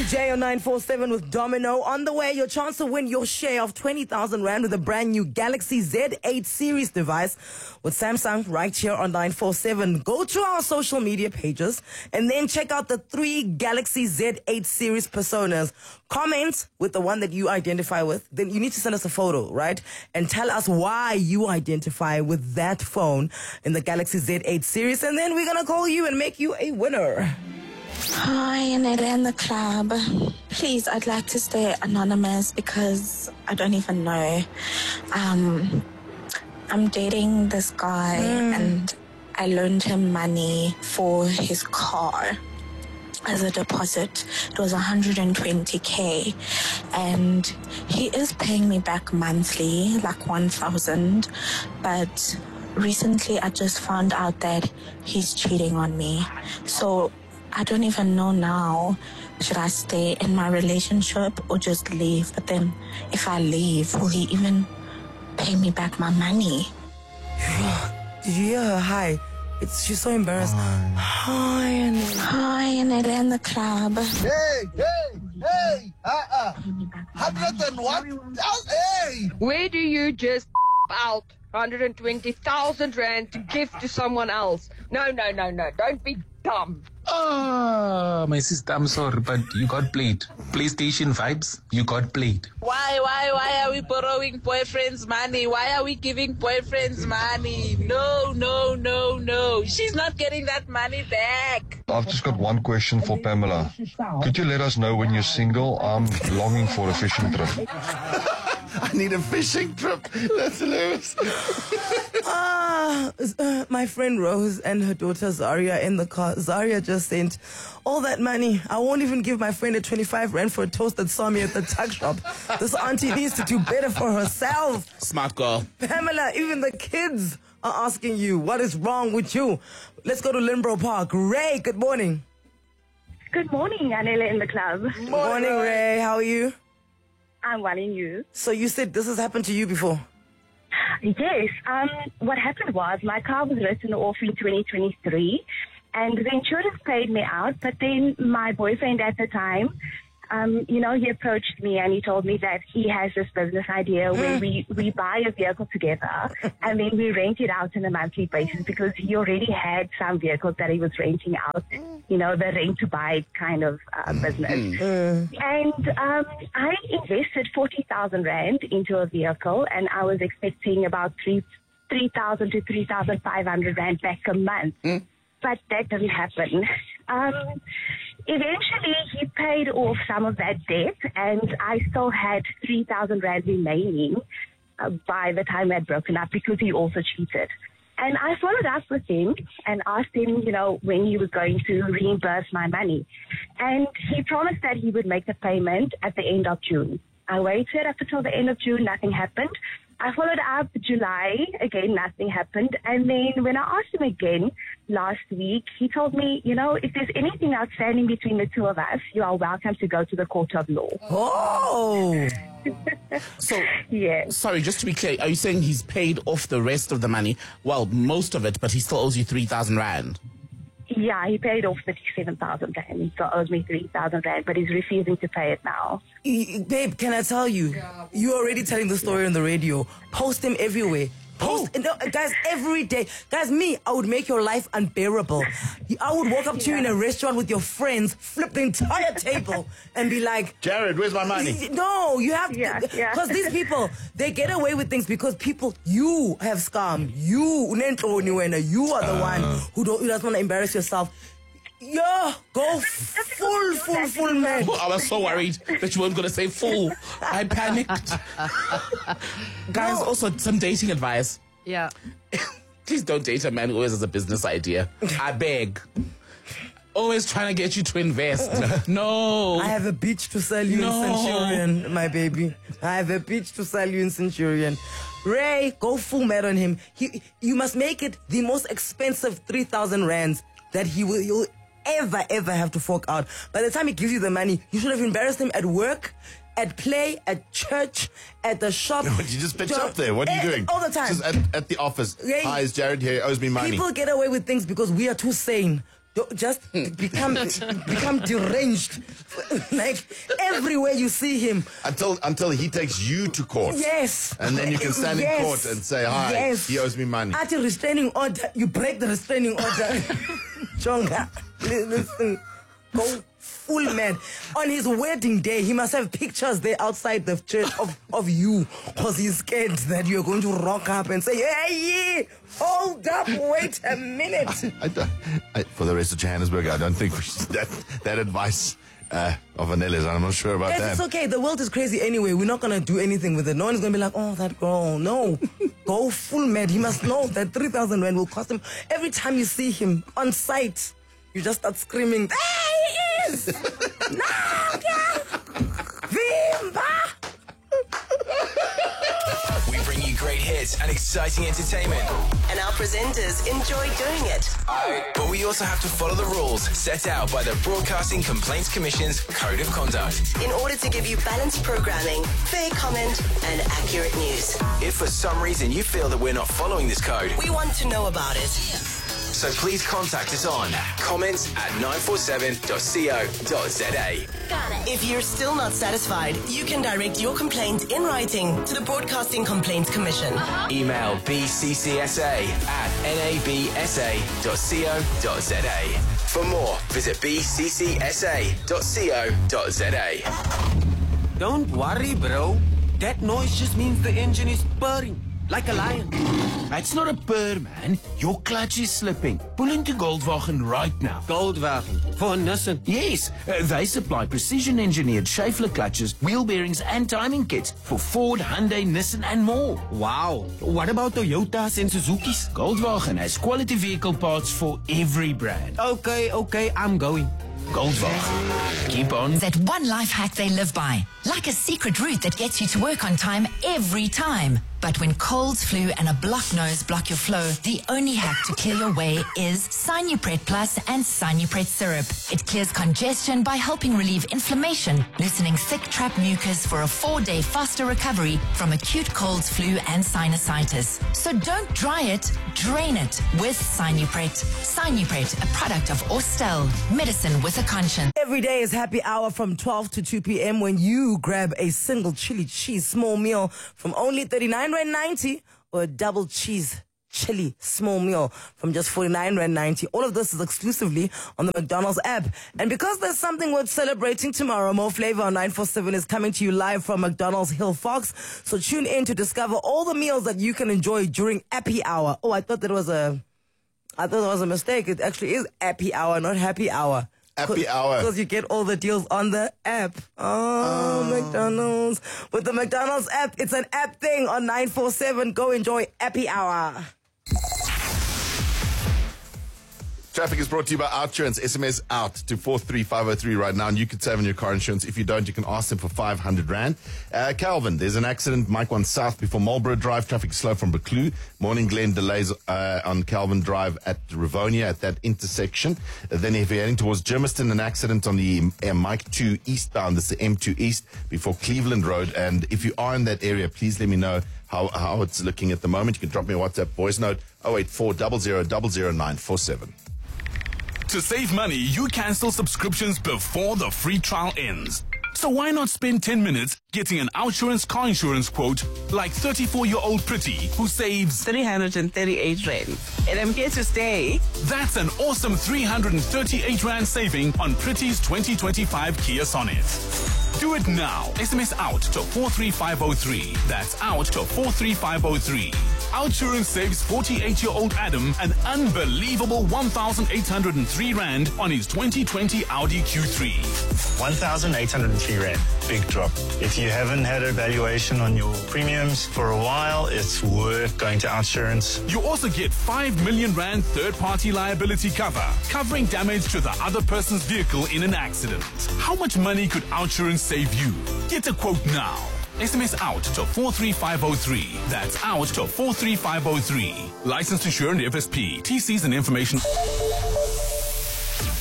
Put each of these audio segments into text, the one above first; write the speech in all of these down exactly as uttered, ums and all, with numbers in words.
J O nine four seven with Domino. On the way, your chance to win your share of twenty thousand Rand with a brand new Galaxy Z eight series device with Samsung right here on nine four seven. Go to our social media pages and then check out the three Galaxy Z eight series personas. Comment with the one that you identify with. Then you need to send us a photo, right? And tell us why you identify with that phone in the Galaxy Z eight series. And then we're going to call you and make you a winner. Hi, Anela in the club. Please, I'd like to stay anonymous because I don't even know. Um, I'm dating this guy mm. and I loaned him money for his car as a deposit. It was one hundred twenty K and he is paying me back monthly, like one thousand, but recently I just found out that he's cheating on me. So I don't even know now, should I stay in my relationship or just leave? But then if I leave, will he even pay me back my money? Did you hear her? Hi. It's, she's so embarrassed. Hi. Hi, Anela. Hi, Anela in the club. Hey, hey, hey, uh-uh. one hundred and what? Hey! Where do you just out one hundred twenty thousand Rand to give to someone else? No, no, no, no. Don't be dumb. Ah, my sister, I'm sorry, but you got played. PlayStation vibes, you got played. Why, why, why are we borrowing boyfriends' money? Why are we giving boyfriends money? No, no, no, no. She's not getting that money back. I've just got one question for Pamela. Could you let us know when you're single? I'm longing for a fishing trip. I need a fishing trip. That's hilarious. Ah, uh, my friend Rose and her daughter Zaria in the car. Zaria just sent all that money. I won't even give my friend a twenty-five Rand for a toast that saw me at the tuck shop. This auntie needs to do better for herself. Smart girl. Pamela, even the kids are asking you, what is wrong with you? Let's go to Limbro Park. Ray, good morning. Good morning, Anela in the club. Good morning, Ray. How are you? I'm well, and you? So you said this has happened to you before? Yes. Um, what happened was my car was written off in twenty twenty-three, and the insurance paid me out, but then my boyfriend at the time, um, you know, he approached me and he told me that he has this business idea where we, we buy a vehicle together and then we rent it out on a monthly basis because he already had some vehicles that he was renting out, you know, the rent-to-buy kind of uh, business. Mm. And um, I invested forty thousand Rand into a vehicle and I was expecting about three three thousand to three thousand five hundred Rand back a month. Mm. But that didn't happen. Um, eventually, he paid off some of that debt, and I still had three thousand Rand remaining uh, by the time I had broken up because he also cheated. And I followed up with him and asked him, you know, when he was going to reimburse my money. And he promised that he would make the payment at the end of June. I waited up until the end of June, nothing happened. I followed up July, again, nothing happened. And then when I asked him again last week, he told me, you know, if there's anything outstanding between the two of us, you are welcome to go to the court of law. Oh! So, yeah. Sorry, just to be clear, are you saying he's paid off the rest of the money? Well, most of it, but he still owes you three thousand Rand. Yeah, he paid off thirty-seven thousand Rand. He still owes me three thousand Rand, but he's refusing to pay it now. Babe, can I tell you? You're already telling the story on the radio. Post him everywhere. Post, no, guys, every day. Guys, me, I would make your life unbearable. I would walk up to yeah. you in a restaurant with your friends, flip the entire table, and be like, Jared, where's my money? No, you have yeah, to. yeah. Because these people, they get away with things because people, you have scammed. You, you are the uh. one who, don't, who doesn't want to embarrass yourself. Yeah, go full, full, full, man. I was so worried that you weren't going to say full. I panicked. Guys, no. Also some dating advice. Yeah. Please don't date a man who always has a business idea. I beg. Always trying to get you to invest. No. I have a beach to sell you no. in Centurion, my baby. I have a beach to sell you in Centurion. Ray, go full mad on him. He, you must make it the most expensive three thousand rands that he will... You'll ever, ever have to fork out. By the time he gives you the money, you should have embarrassed him at work, at play, at church, at the shop. No, you just pitch up there. What are you doing? All the time. Just at, at the office. Ray, Hi, it's Jared here. He owes me money. People get away with things because we are too sane don't- just become become deranged. Like everywhere you see him. Until until he takes you to court. Yes. And then you can stand Yes. in court and say, hi, Yes. he owes me money. At a restraining order, you break the restraining order. Jonga, li- listen, go full mad. On his wedding day, he must have pictures there outside the church of, of you, because he's scared that you're going to rock up and say, hey, hold up, wait a minute. I don't, I, for the rest of Johannesburg, I don't think we should, that, that advice uh, of Vanelli's, I'm not sure about Guys, that. it's okay. The world is crazy anyway. We're not going to do anything with it. No one's going to be like, oh, that girl. No. Go full mad. He must know that three thousand rand will cost him. Every time you see him on site, you just start screaming, there he is! Nadia! Vimba! We bring you great hits and exciting entertainment. And our presenters enjoy doing it. But we also have to follow the rules set out by the Broadcasting Complaints Commission's Code of Conduct. In order to give you balanced programming, fair comment, and accurate news. If for some reason you feel that we're not following this code, We want to know about it. so please contact us on comments at nine four seven dot co dot za. If you're still not satisfied, you can direct your complaint in writing to the Broadcasting Complaints Commission. Email b c c s a at n a b s a dot co dot za. For more, visit b c c s a dot co dot za. Don't worry, bro. That noise just means the engine is purring. Like a lion. It's not a purr, man. Your clutch is slipping. Pull into Goldwagen right now. Goldwagen? For Nissan? Yes. Uh, they supply precision-engineered Schaeffler clutches, wheel bearings, and timing kits for Ford, Hyundai, Nissan, and more. Wow. What about Toyotas and Suzuki's? Goldwagen has quality vehicle parts for every brand. Okay, okay, I'm going. Goldwagen. Keep on. That one life hack they live by. Like a secret route that gets you to work on time every time. But when colds, flu, and a blocked nose block your flow, the only hack to clear your way is Sinupret Plus and Sinupret Syrup. It clears congestion by helping relieve inflammation, loosening thick trapped mucus for a four-day faster recovery from acute colds, flu, and sinusitis. So don't dry it, drain it with Sinupret. Sinupret, a product of Austell, medicine with a conscience. Every day is happy hour from twelve to two p.m. when you grab a single chili cheese small meal from only thirty-nine rand ninety or a double cheese chili small meal from just forty-nine rand ninety. All of this is exclusively on the McDonald's app. And because there's something worth celebrating tomorrow, Mo Flavor on nine four seven is coming to you live from McDonald's Hill Fox. So tune in to discover all the meals that you can enjoy during Appy Hour. Oh, I thought that was a, I thought that was a mistake. It actually is Appy Hour, not Happy Hour. Happy Hour. Because you get all the deals on the app. Oh, McDonald's. With the McDonald's app, it's an app thing on nine four seven. Go enjoy Happy Hour. Traffic is brought to you by OutSurance. S M S out to four three five oh three right now, and you can save on your car insurance. If you don't, you can ask them for five hundred rand. Uh, Calvin, there's an accident, Mike one South before Marlborough Drive. Traffic is slow from Buccleuch. Morning Glen delays uh, on Calvin Drive at Rivonia at that intersection. Uh, then if you're heading towards Germiston, an accident on the uh, Mike two eastbound. This is the M two East before Cleveland Road. And if you are in that area, please let me know how, how it's looking at the moment. You can drop me a WhatsApp voice note, oh eight four zero zero zero zero nine four seven. To save money, you cancel subscriptions before the free trial ends. So why not spend ten minutes getting an OutSurance car insurance quote like thirty-four-year-old Pretty who saves three hundred thirty-eight rand. And I'm here to stay. That's an awesome three hundred thirty-eight rand saving on Pretty's twenty twenty-five Kia Sonet. Do it now. S M S out to four three five oh three. That's out to four three five oh three. OutSurance saves forty-eight-year-old Adam an unbelievable one thousand eight hundred three rand on his twenty twenty Audi Q three. one thousand eight hundred three rand. Big drop. If you haven't had a valuation on your premiums for a while, it's worth going to OutSurance. You also get five million rand third-party liability cover, covering damage to the other person's vehicle in an accident. How much money could OutSurance save you? Get a quote now. S M S out to four three five oh three. That's out to four three five oh three. Licensed to Insurance F S P. T Cs and information.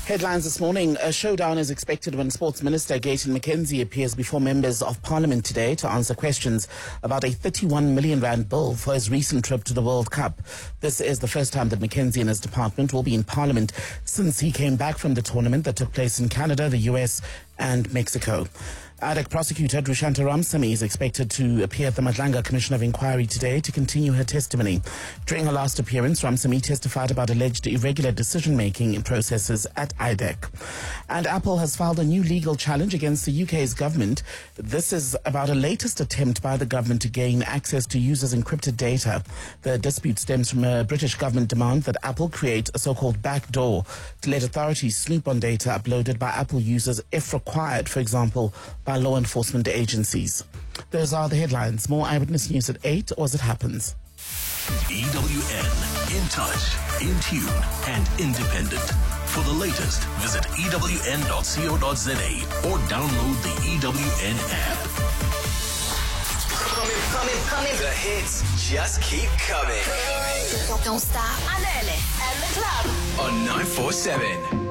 Headlines this morning. A showdown is expected when Sports Minister Gayton McKenzie appears before members of Parliament today to answer questions about a thirty-one million rand bill for his recent trip to the World Cup. This is the first time that McKenzie and his department will be in Parliament since he came back from the tournament that took place in Canada, the U S and Mexico. A D E C prosecutor Drushanta Ramsamy is expected to appear at the Madlanga Commission of Inquiry today to continue her testimony. During her last appearance, Ramsamy testified about alleged irregular decision-making in processes at I D E C. And Apple has filed a new legal challenge against the U K's government. This is about a latest attempt by the government to gain access to users' encrypted data. The dispute stems from a British government demand that Apple create a so-called backdoor to let authorities snoop on data uploaded by Apple users if required, for example, by law enforcement agencies. Those are the headlines. More Eyewitness News at eight or as it happens. E W N, in touch, in tune and independent. For the latest, visit E W N dot co dot za or download the E W N app. Coming, coming, coming. The hits just keep coming. Don't stop. Anele and the club On nine four seven.